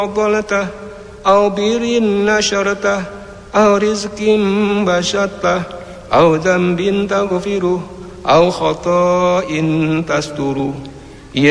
فضلته أو بر نشرته أو رزق بسطته أو ذنب تغفره أو خطأ تستره